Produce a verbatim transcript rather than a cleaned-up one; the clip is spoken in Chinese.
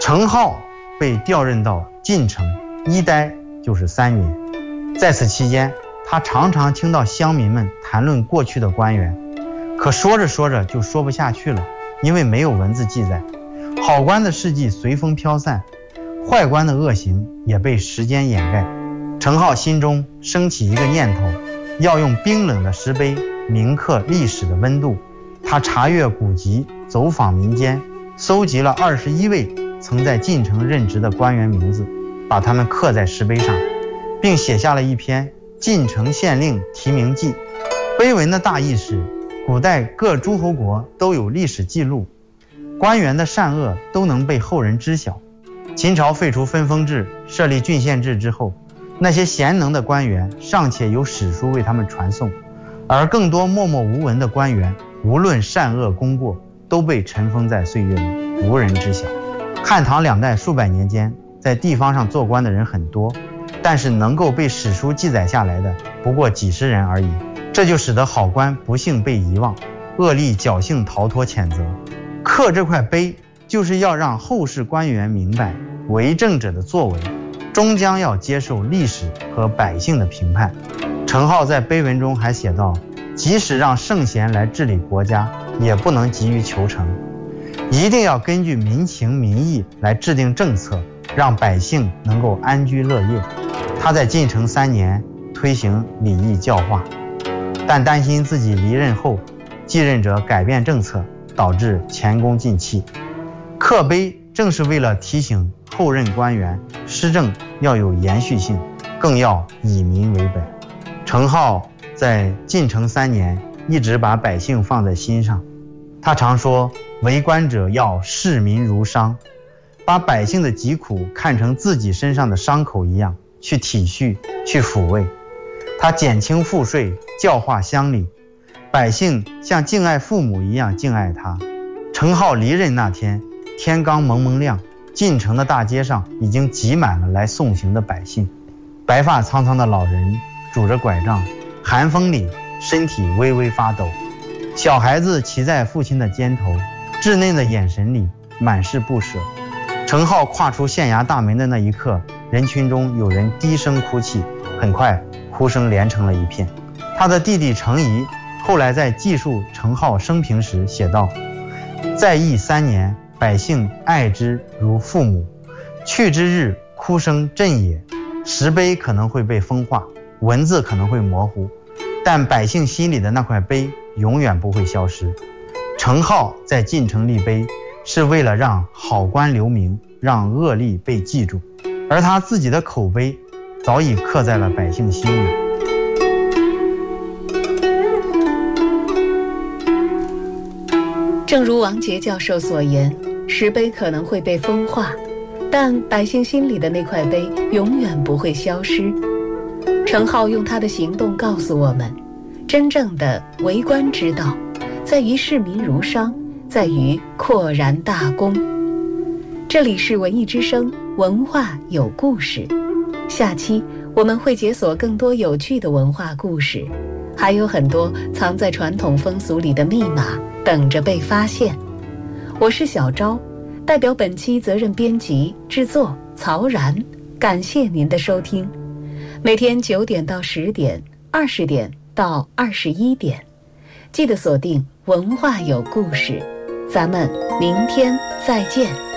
程颢被调任到晋城，一待就是三年。在此期间，他常常听到乡民们谈论过去的官员，可说着说着就说不下去了，因为没有文字记载。好官的事迹随风飘散，坏官的恶行也被时间掩盖。程颢心中升起一个念头，要用冰冷的石碑铭刻历史的温度。他查阅古籍，走访民间，搜集了二十一位曾在晋城任职的官员名字，把他们刻在石碑上，并写下了一篇《晋城县令题名记》。碑文的大意是，古代各诸侯国都有历史记录，官员的善恶都能被后人知晓。秦朝废除分封制，设立郡县制之后，那些贤能的官员尚且有史书为他们传颂，而更多默默无闻的官员，无论善恶功过，都被尘封在岁月里，无人知晓。汉唐两代数百年间，在地方上做官的人很多，但是能够被史书记载下来的不过几十人而已，这就使得好官不幸被遗忘，恶吏侥幸逃脱谴责。刻这块碑就是要让后世官员明白，为政者的作为终将要接受历史和百姓的评判。程颢在碑文中还写道，即使让圣贤来治理国家，也不能急于求成，一定要根据民情民意来制定政策，让百姓能够安居乐业。他在晋城三年推行礼义教化，但担心自己离任后继任者改变政策，导致前功尽弃。刻碑正是为了提醒后任官员，施政要有延续性，更要以民为本。程颢在晋城三年一直把百姓放在心上，他常说，为官者要视民如伤，把百姓的疾苦看成自己身上的伤口一样，去体恤，去抚慰。他减轻赋税，教化乡里，百姓像敬爱父母一样敬爱他。程颢离任那天，天刚蒙蒙亮，晋城的大街上已经挤满了来送行的百姓。白发苍苍的老人拄着拐杖，寒风里身体微微发抖。小孩子骑在父亲的肩头，稚嫩的眼神里满是不舍。程颢跨出县衙大门的那一刻，人群中有人低声哭泣，很快哭声连成了一片。他的弟弟程颐后来在记述程颢生平时写道，在役三年，百姓爱之如父母，去之日哭声震也。石碑可能会被风化，文字可能会模糊，但百姓心里的那块碑永远不会消失。程颢在晋城立碑，是为了让好官留名，让恶吏被记住，而他自己的口碑早已刻在了百姓心里。 正如王杰教授所言，石碑可能会被风化，但百姓心里的那块碑永远不会消失。程颢用他的行动告诉我们，真正的为官之道，在于视民如商，在于阔然大公。这里是文艺之声，文化有故事。下期我们会解锁更多有趣的文化故事，还有很多藏在传统风俗里的密码等着被发现。我是小昭，代表本期责任编辑制作曹然，感谢您的收听。每天九点到十点，二十点到二十一点，记得锁定文化有故事。咱们明天再见。